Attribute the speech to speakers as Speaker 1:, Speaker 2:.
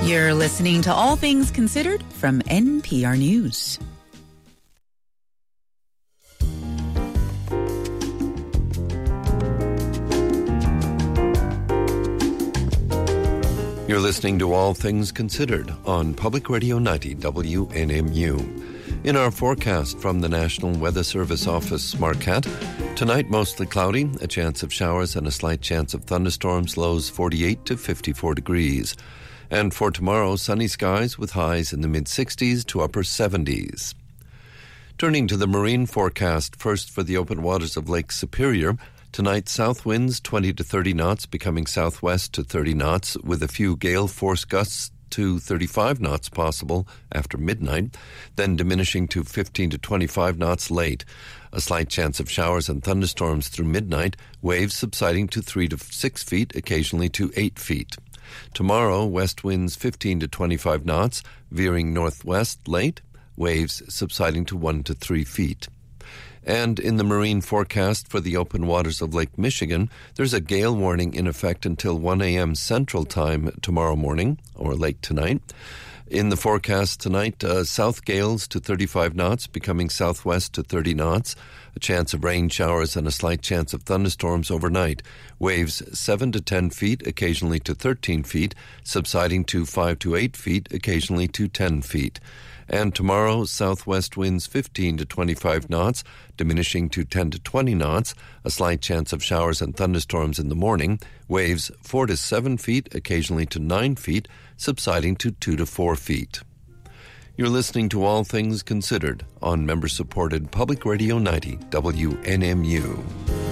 Speaker 1: You're listening to All Things Considered from NPR News.
Speaker 2: You're listening to All Things Considered on Public Radio 90 WNMU. In our forecast from the National Weather Service Office SmartCat, tonight mostly cloudy, a chance of showers and a slight chance of thunderstorms, lows 48 to 54 degrees. And for tomorrow, sunny skies with highs in the mid-60s to upper 70s. Turning to the marine forecast, first for the open waters of Lake Superior, tonight, south winds 20 to 30 knots, becoming southwest to 30 knots, with a few gale force gusts to 35 knots possible after midnight, then diminishing to 15 to 25 knots late. A slight chance of showers and thunderstorms through midnight, waves subsiding to 3 to 6 feet, occasionally to 8 feet. Tomorrow, west winds 15 to 25 knots, veering northwest late, waves subsiding to 1 to 3 feet. And in the marine forecast for the open waters of Lake Michigan, there's a gale warning in effect until 1 a.m. Central Time tomorrow morning, or late tonight. In the forecast tonight, south gales to 35 knots, becoming southwest to 30 knots, a chance of rain showers and a slight chance of thunderstorms overnight. Waves 7 to 10 feet, occasionally to 13 feet, subsiding to 5 to 8 feet, occasionally to 10 feet. And tomorrow, southwest winds 15 to 25 knots, diminishing to 10 to 20 knots, a slight chance of showers and thunderstorms in the morning, waves 4 to 7 feet, occasionally to 9 feet, subsiding to 2 to 4 feet. You're listening to All Things Considered on member-supported Public Radio 90 WNMU.